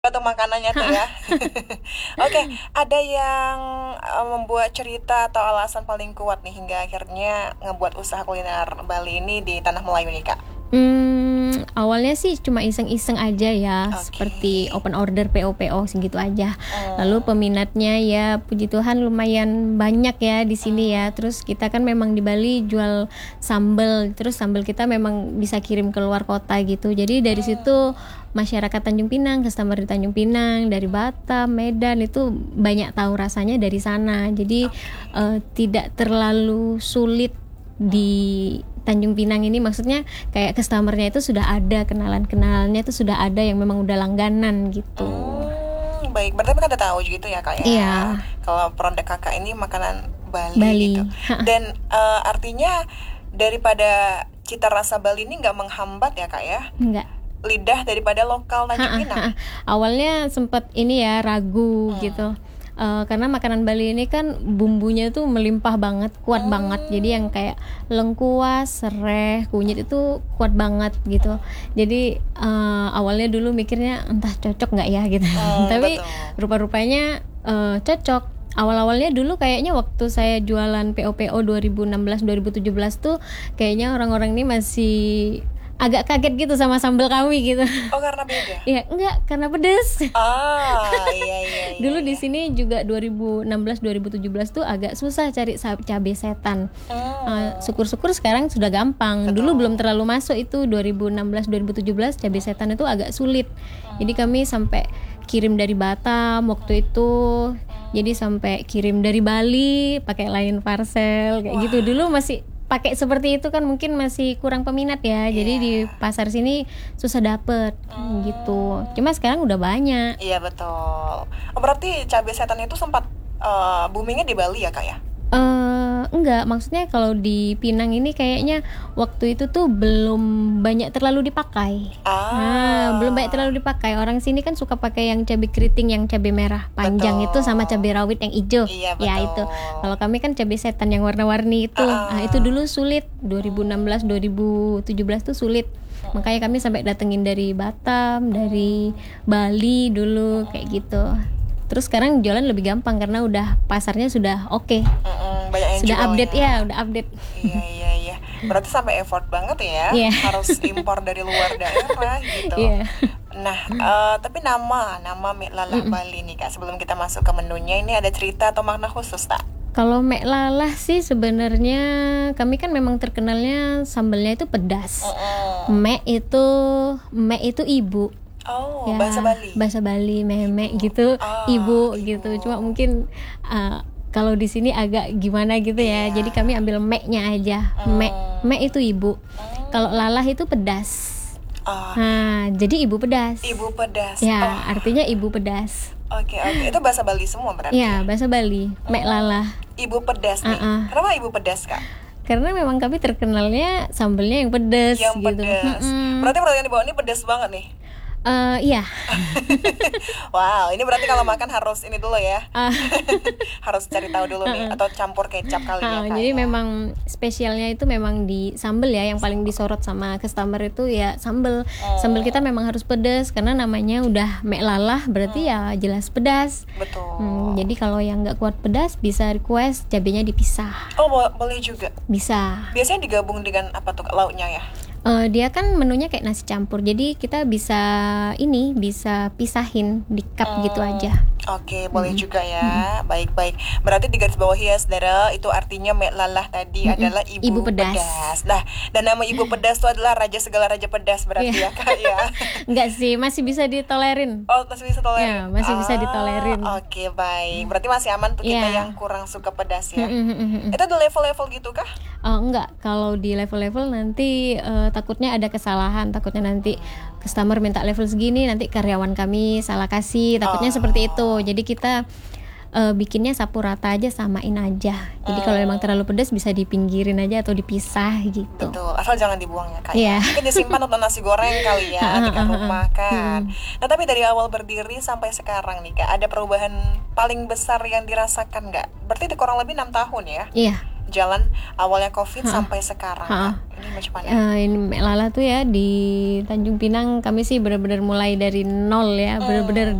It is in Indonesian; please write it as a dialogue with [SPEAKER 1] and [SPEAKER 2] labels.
[SPEAKER 1] atau makanannya tuh ya. Oke, ada yang membuat cerita atau alasan paling kuat nih hingga akhirnya ngebuat usaha kuliner Bali ini di tanah Melayu nih Kak?
[SPEAKER 2] Awalnya sih cuma iseng-iseng aja ya,
[SPEAKER 1] Oke.
[SPEAKER 2] seperti open order PO-PO segitu aja. Lalu
[SPEAKER 1] Hmm.
[SPEAKER 2] peminatnya ya puji Tuhan lumayan banyak ya di sini ya. Terus kita kan memang di Bali jual sambal, terus sambal kita memang bisa kirim ke luar kota gitu. Jadi dari situ masyarakat Tanjung Pinang, customer di Tanjung Pinang, dari Batam, Medan itu banyak tahu rasanya dari sana. Jadi tidak terlalu sulit di Tanjung Pinang ini, maksudnya kayak customernya itu sudah ada, kenalan-kenalannya itu sudah ada yang memang udah langganan gitu.
[SPEAKER 1] Baik, berarti kan udah tahu gitu ya Kak ya.
[SPEAKER 2] Iya.
[SPEAKER 1] Kalau produk Kakak ini makanan Bali,
[SPEAKER 2] Bali.
[SPEAKER 1] gitu. Dan artinya daripada cita rasa Bali ini nggak menghambat ya Kak ya?
[SPEAKER 2] Enggak.
[SPEAKER 1] Lidah daripada lokal Tanjung Pinang.
[SPEAKER 2] Awalnya sempat ini ya ragu gitu. Karena makanan Bali ini kan bumbunya tuh melimpah banget, kuat banget. Jadi yang kayak lengkuas, sereh, kunyit itu kuat banget gitu. Jadi awalnya dulu mikirnya entah cocok nggak ya gitu. Tapi
[SPEAKER 1] Betul.
[SPEAKER 2] rupa-rupanya cocok. Awal-awalnya dulu kayaknya waktu saya jualan PO-PO 2016-2017 tuh kayaknya orang-orang ini masih agak kaget gitu sama sambal kami gitu.
[SPEAKER 1] Oh, karena beda.
[SPEAKER 2] Ya enggak, karena pedes.
[SPEAKER 1] Iya.
[SPEAKER 2] Dulu di sini juga 2016-2017 tuh agak susah cari cabai setan. Syukur-syukur sekarang sudah gampang. Dulu belum terlalu masuk itu 2016-2017 cabai setan itu agak sulit. Jadi kami sampai kirim dari Batam waktu itu. Jadi sampai kirim dari Bali pakai line parcel kayak gitu. Dulu masih pakai seperti itu kan mungkin masih kurang peminat ya. Jadi di pasar sini susah dapet gitu. Cuma sekarang udah banyak.
[SPEAKER 1] Iya betul. Oh, berarti cabai setan itu sempat boomingnya di Bali ya Kak ya?
[SPEAKER 2] Enggak, maksudnya kalau di Pinang ini kayaknya waktu itu tuh belum banyak terlalu dipakai. Belum banyak terlalu dipakai. Orang sini kan suka pakai yang cabai keriting, yang cabai merah panjang
[SPEAKER 1] Betul.
[SPEAKER 2] itu sama cabai rawit yang hijau.
[SPEAKER 1] Iya,
[SPEAKER 2] Ya
[SPEAKER 1] betul.
[SPEAKER 2] itu. Kalau kami kan cabai setan yang warna-warni itu. Itu dulu sulit. 2016-2017 tuh sulit. Makanya kami sampai datengin dari Batam, dari Bali dulu kayak gitu. Terus sekarang jualan lebih gampang karena udah pasarnya sudah oke.
[SPEAKER 1] Banyak yang
[SPEAKER 2] Sudah
[SPEAKER 1] jual
[SPEAKER 2] update
[SPEAKER 1] ya.
[SPEAKER 2] udah update.
[SPEAKER 1] Iya. Berarti sampai effort banget ya.
[SPEAKER 2] Iya.
[SPEAKER 1] Harus impor dari luar daerah gitu.
[SPEAKER 2] Iya.
[SPEAKER 1] Nah, tapi nama Mek Lalah Bali nih Kak, sebelum kita masuk ke menunya ini ada cerita atau makna khusus tak?
[SPEAKER 2] Kalau Mek Lalah sih sebenarnya kami kan memang terkenalnya sambalnya itu pedas. Mek itu ibu.
[SPEAKER 1] Oh,
[SPEAKER 2] Ya,
[SPEAKER 1] bahasa Bali.
[SPEAKER 2] Bahasa Bali, memek gitu, ibu gitu. Cuma mungkin kalau di sini agak gimana gitu ya.
[SPEAKER 1] Iya.
[SPEAKER 2] Jadi kami ambil meknya aja. Mek itu ibu. Kalau lalah itu pedas. Jadi ibu pedas.
[SPEAKER 1] Ibu pedas.
[SPEAKER 2] Ya, artinya ibu pedas.
[SPEAKER 1] Oke. Itu bahasa Bali semua berarti.
[SPEAKER 2] Ya, bahasa Bali, mek lalah.
[SPEAKER 1] Ibu pedas nih. Kenapa ibu pedas Kak?
[SPEAKER 2] Karena memang kami terkenalnya sambelnya yang pedas
[SPEAKER 1] Yang
[SPEAKER 2] gitu.
[SPEAKER 1] pedas. Berarti produk yang dibawa ini pedas banget nih.
[SPEAKER 2] Iya.
[SPEAKER 1] Wow, ini berarti kalau makan harus ini dulu ya. Harus cari tahu dulu nih, atau campur kecap kali ya Kak.
[SPEAKER 2] Jadi memang spesialnya itu memang di sambel ya, yang paling disorot sama customer itu ya sambel. Sambel kita memang harus pedas karena namanya udah Mek Lalah, berarti ya jelas pedas.
[SPEAKER 1] Betul.
[SPEAKER 2] Jadi kalau yang nggak kuat pedas bisa request cabenya dipisah.
[SPEAKER 1] Oh, boleh juga.
[SPEAKER 2] Bisa.
[SPEAKER 1] Biasanya digabung dengan apa tuh Kak, lauknya ya?
[SPEAKER 2] Dia kan menunya kayak nasi campur, jadi kita bisa pisahin di cup gitu aja.
[SPEAKER 1] Oke, boleh juga ya. Baik. Berarti di garis bawah ya saudara, itu artinya Mek Lalah tadi adalah ibu pedas. Nah, dan nama ibu pedas itu adalah raja segala raja pedas berarti ya Kak ya.
[SPEAKER 2] Enggak sih, masih bisa ditolerin.
[SPEAKER 1] Oh, masih bisa tolerir.
[SPEAKER 2] Ya, masih bisa ditolerin.
[SPEAKER 1] Oke, baik. Berarti masih aman tuh kita yang kurang suka pedas ya. Itu ada level-level gitu kah?
[SPEAKER 2] Enggak, kalau di level-level nanti takutnya ada kesalahan, takutnya nanti customer minta level segini, nanti karyawan kami salah kasih, takutnya seperti itu. Jadi kita bikinnya sapu rata aja, samain aja. Jadi kalau emang terlalu pedas bisa dipinggirin aja atau dipisah gitu.
[SPEAKER 1] Betul, asal jangan dibuang ya Kak.
[SPEAKER 2] Iya.
[SPEAKER 1] Mungkin disimpan untuk nasi goreng kali ya, di rumah kan. Nah, tapi dari awal berdiri sampai sekarang nih Kak, ada perubahan paling besar yang dirasakan nggak? Berarti kurang lebih 6 tahun ya?
[SPEAKER 2] Iya.
[SPEAKER 1] Jalan awalnya COVID sampai sekarang. Ini macam mana?
[SPEAKER 2] Ini Mek Lala tuh ya di Tanjung Pinang kami sih benar-benar mulai dari nol ya, benar-benar